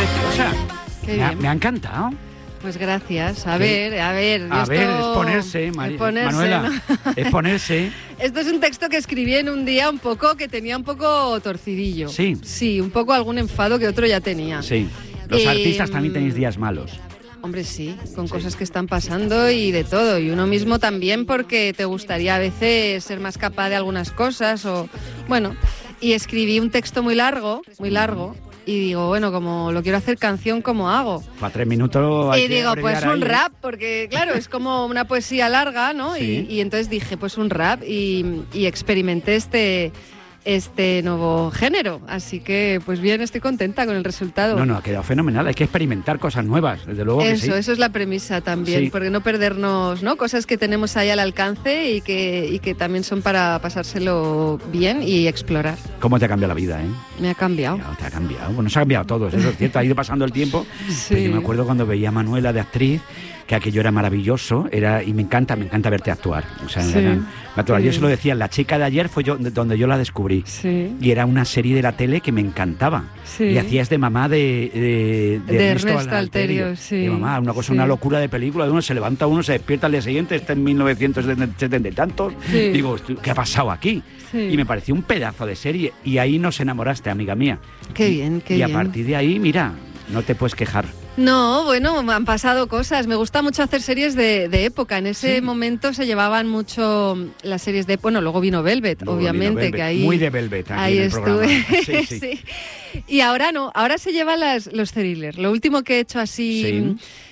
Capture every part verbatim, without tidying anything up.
preciosa. Qué Me ha, bien. me ha encantado. Pues gracias. A ¿Qué? ver, a ver. A esto- ver, es ponerse, Mari- es ponerse, Manuela. ¿no? Es ponerse. Esto es un texto que escribí en un día un poco que tenía un poco torcidillo. Sí. Sí, un poco algún enfado que otro ya tenía. Sí. Los Eh, artistas también tenéis días malos. Hombre, sí, con cosas que están pasando y de todo. Y uno mismo también, porque te gustaría a veces ser más capaz de algunas cosas o... Bueno, y escribí un texto muy largo, muy largo, y digo, bueno, como lo quiero hacer canción, ¿cómo hago? Para tres minutos hay Y que digo, pues abreviar un ahí, ¿eh? rap, porque claro, es como una poesía larga, ¿no? Sí. Y, y entonces dije, pues un rap y, y experimenté este, este nuevo género. Así que, pues bien, estoy contenta con el resultado. No, no, ha quedado fenomenal. Hay que experimentar cosas nuevas, desde luego que Eso, sí. eso es la premisa también, Sí. porque no perdernos, ¿no? Cosas que tenemos ahí al alcance y que, y que también son para pasárselo bien y explorar. ¿Cómo te ha cambiado la vida, eh? Me ha cambiado. Ya, te ha cambiado. Bueno, se ha cambiado todo, eso es cierto. Ha ido pasando el tiempo. Sí. Pero yo me acuerdo cuando veía a Manuela de actriz, que aquello era maravilloso, era y me encanta, me encanta verte actuar. O sea, Sí. eran- natural. Yo Sí. se lo decía, La chica de ayer fue yo donde yo la descubrí. Sí. Y era una serie de la tele que me encantaba. Sí. Y hacías de mamá de, de, De Ernesto Alterio, sí. De mamá, una cosa, Sí. una locura de película. De uno se levanta uno, se despierta al día siguiente, está en mil novecientos setenta y tantos. Sí. Digo, ¿qué ha pasado aquí? Sí. Y me pareció un pedazo de serie. Y ahí nos enamoraste, amiga mía. Qué Y- bien, qué Y a bien. partir de ahí, mira, no te puedes quejar. No, bueno, me han pasado cosas. Me gusta mucho hacer series de, de época. En ese Sí. momento se llevaban mucho las series de... Bueno, luego vino Velvet, Luego obviamente, vino Velvet. que ahí... Muy de Velvet aquí ahí en el estuve. programa. Sí, sí. Sí. Y ahora no, ahora se llevan las, los thrillers. Lo último que he hecho así... Sí.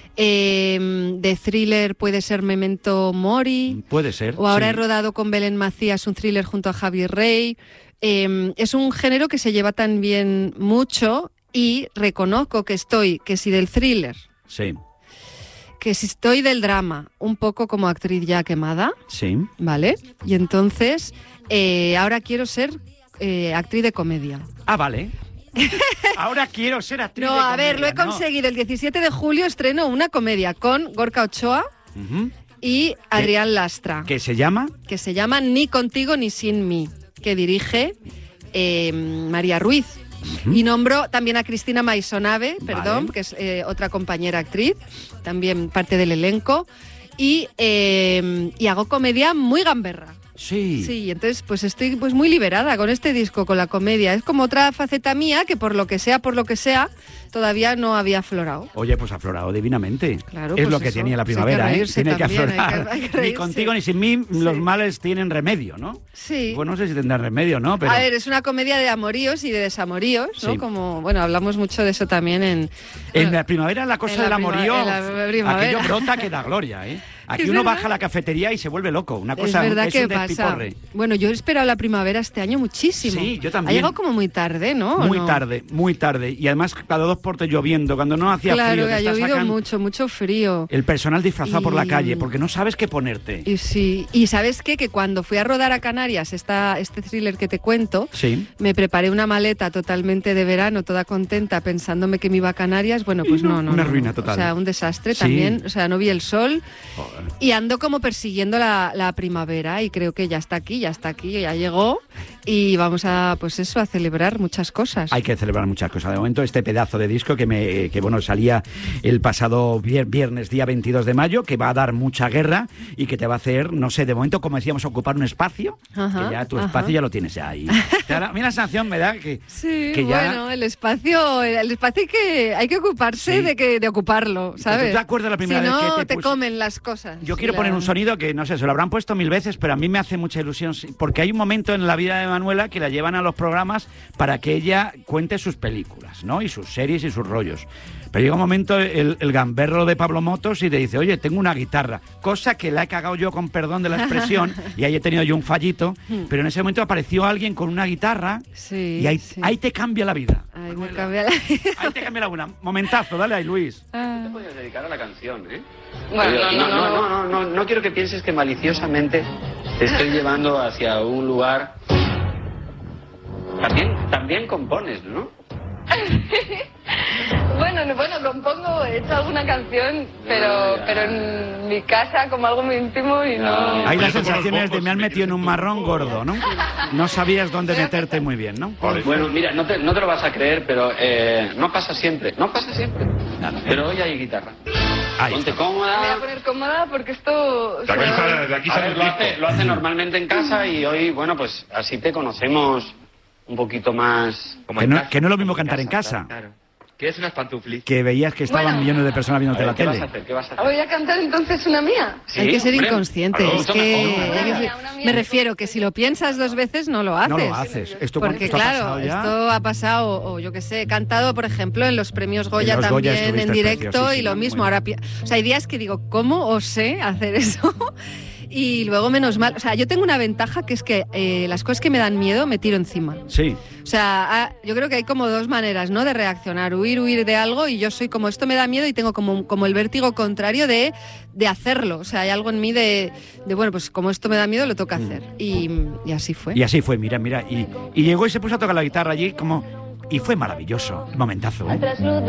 eh, de thriller puede ser Memento Mori. Puede ser. O ahora sí. he rodado con Belén Macías un thriller junto a Javier Rey. Eh, es un género que se lleva también mucho y reconozco que estoy, que si del thriller, Sí, que si estoy del drama, un poco como actriz ya quemada, sí. ¿vale? Y entonces eh, ahora quiero ser eh, actriz de comedia. Ah, vale. Ahora quiero ser actriz No, de a ver, lo he comedia, ¿no? conseguido. El diecisiete de julio estreno una comedia con Gorka Ochoa Ujú. y Adrián Lastra. ¿Qué se llama? Que se llama Ni contigo ni sin mí, que dirige eh, María Ruiz. Y nombro también a Cristina Maisonave, perdón, Vale. que es eh, otra compañera actriz, también parte del elenco. Y, eh, y hago comedia muy gamberra. Sí. Sí, entonces pues estoy pues muy liberada con este disco, con la comedia. Es como otra faceta mía que por lo que sea, por lo que sea, todavía no había aflorado. Oye, pues ha aflorado divinamente. Claro, es pues lo que eso. tiene la Pues hay que primavera, ¿eh? reírse Tiene que también, hay que- aflorar. hay que Ni reírse. contigo ni sin mí, los males tienen remedio, ¿no? Sí. Pues no sé si tendrán remedio, ¿no? Pero A ver, es una comedia de amoríos y de desamoríos, ¿no? Sí. Como, bueno, hablamos mucho de eso también en... en bueno, la primavera la cosa en la del amorío, prima- en la primavera. aquello brota que da gloria, ¿eh? Aquí Es uno verdad. baja a la cafetería y se vuelve loco. Una es cosa, verdad es que un pasa. despiporre. Bueno, yo he esperado la primavera este año muchísimo. Sí, yo también. Ha llegado como muy tarde, ¿no? ¿O Muy no? tarde, muy tarde. Y además cada dos por tres lloviendo, cuando no hacía Claro, frío. te ha está llovido sacando mucho, mucho frío. el personal disfrazado por la Y- calle, porque no sabes qué ponerte. Y sí, y ¿sabes qué? Que cuando fui a rodar a Canarias, esta, este thriller que te cuento, Sí. me preparé una maleta totalmente de verano, toda contenta, pensándome que me iba a Canarias. Bueno, pues Y no, no, no. una no. ruina total. O sea, un desastre Sí. también. O sea, no vi el sol. Joder. Y ando como persiguiendo la, la primavera y creo que ya está aquí, ya está aquí, ya llegó y vamos a, pues eso, a celebrar muchas cosas. Hay que celebrar muchas cosas. De momento, este pedazo de disco que me que bueno salía el pasado vier- viernes, día veintidós de mayo, que va a dar mucha guerra y que te va a hacer, no sé, de momento, como decíamos, ocupar un espacio, Ajá, que ya tu ajá. espacio ya lo tienes ya ahí. Te da- a mí la sensación me da que, Sí, que ya... bueno, el espacio, el espacio hay que, hay que ocuparse Sí. de que de ocuparlo, ¿sabes? ¿Tú te acuerdas la primera si vez no, que te te puse- comen las cosas. Yo quiero La- poner un sonido que, no sé, se lo habrán puesto mil veces, pero a mí me hace mucha ilusión, sí, porque hay un momento en la vida de Manuela que la llevan a los programas para que ella cuente sus películas, ¿no? Y sus series y sus rollos. Pero llega un momento el, el gamberro de Pablo Motos y te dice, oye, tengo una guitarra, cosa que la he cagado yo con perdón de la expresión, y ahí he tenido yo un fallito, pero en ese momento apareció alguien con una guitarra Sí, y ahí, sí. ahí te cambia la vida. Ay, me cambia la vida. Ahí te cambia la vida. Momentazo, dale ahí, Luis. Ah. Te podías dedicar a la canción, ¿eh? Bueno, Pero no, no, no, no, no, no, no quiero que pienses que maliciosamente te estoy llevando hacia un lugar. También, también compones, ¿no? Bueno, bueno, compongo, he hecho alguna canción, pero, pero en mi casa como algo muy íntimo y no... Hay las sensaciones de me han metido en un marrón gordo, ¿no? No sabías dónde meterte muy bien, ¿no? Bueno, mira, no te, no te lo vas a creer, pero eh, no pasa siempre, no pasa siempre. Nada. Pero hoy hay guitarra. Ahí Ponte está. Me voy a cómoda. poner cómoda porque esto... De aquí sale, de aquí A sale ver, un lo hace, disco. lo hace normalmente en casa y hoy, bueno, pues así te conocemos un poquito más. Como Que en no, casa. que no es lo mismo cantar en casa, Claro. ¿Quieres unas pantuflis? que veías que estaban Bueno. millones de personas A viéndote ver, la ¿qué vas a tele. hacer? ¿Qué vas a hacer? Voy a cantar entonces una mía. Sí, Hay que ser hombre. inconsciente. Claro, Es mucho que mejor. hay que ser- Una mía, una mía. me refiero que si lo piensas dos veces no lo haces. No lo haces. Esto, Porque esto ha claro, pasado ya. esto ha pasado, o yo qué sé, he cantado, por ejemplo, en los premios Goya En los Goya también en estuviste directo y preciosísima, lo mismo. muy Ahora, bien. pi- o sea, hay días que digo, ¿cómo osé hacer eso? Y luego menos mal, o sea, yo tengo una ventaja que es que eh, las cosas que me dan miedo me tiro encima. Sí. O sea, ah, yo creo que hay como dos maneras, ¿no? De reaccionar, huir, huir de algo, y yo soy como, esto me da miedo y tengo como, como el vértigo contrario de, de hacerlo. O sea, hay algo en mí de, de, bueno, pues como esto me da miedo, lo toca hacer. Y, y así fue. Y así fue, mira, mira. Y, y llegó y se puso a tocar la guitarra allí como... Y fue maravilloso. Momentazo, ¿eh?